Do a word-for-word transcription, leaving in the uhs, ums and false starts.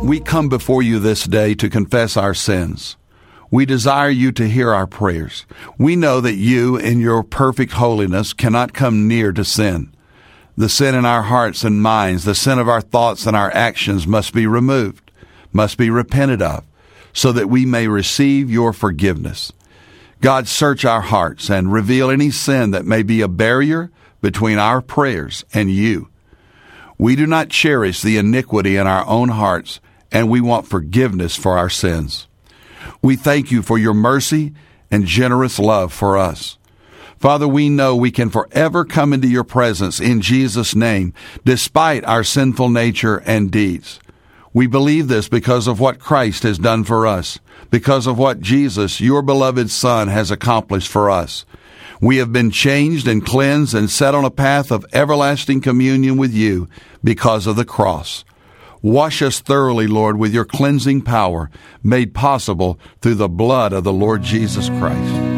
We come before you this day to confess our sins. We desire you to hear our prayers. We know that you, in your perfect holiness, cannot come near to sin. The sin in our hearts and minds, the sin of our thoughts and our actions must be removed, must be repented of, so that we may receive your forgiveness. God, search our hearts and reveal any sin that may be a barrier between our prayers and you. We do not cherish the iniquity in our own hearts, and we want forgiveness for our sins. We thank you for your mercy and generous love for us. Father, we know we can forever come into your presence in Jesus' name, despite our sinful nature and deeds. We believe this because of what Christ has done for us, because of what Jesus, your beloved Son, has accomplished for us. We have been changed and cleansed and set on a path of everlasting communion with you because of the cross. Wash us thoroughly, Lord, with your cleansing power, made possible through the blood of the Lord Jesus Christ.